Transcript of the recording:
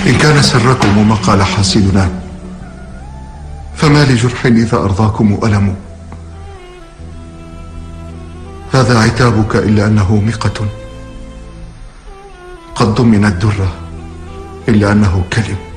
إن كان سركم ما قال حاسدنا، فما لجرح إذا أرضاكم ألم. هذا عتابك إلا أنه مقة، قد ضمن الدرة إلا أنه كلم.